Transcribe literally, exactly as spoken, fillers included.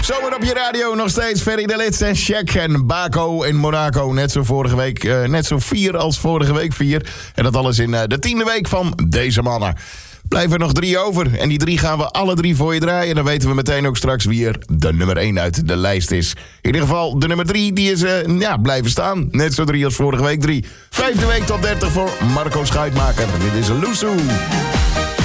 Zomer op je radio, nog steeds Ferry de Lits en Shaq en Baco in Monaco. Net zo vorige week, uh, net zo vier als vorige week vier. En dat alles in uh, de tiende week van deze mannen. Blijven er nog drie over. En die drie gaan we alle drie voor je draaien. En dan weten we meteen ook straks wie er de nummer één uit de lijst is. In ieder geval, de nummer drie, die is uh, ja, blijven staan. Net zo drie als vorige week drie. Vijfde week tot dertig voor Marco Schuitmaker. Dit is Loesoe.